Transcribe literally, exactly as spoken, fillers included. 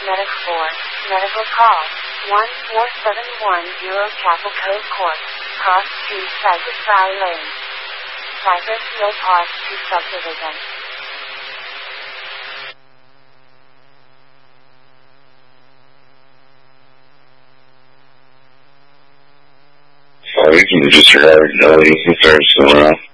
Medic four, medical call, one four seven one zero Chapel Cove Court, cross to Cypress Valley Lane. Cypress Hill Park to subdivision. Sorry, can you disregard no, you can start somewhere else.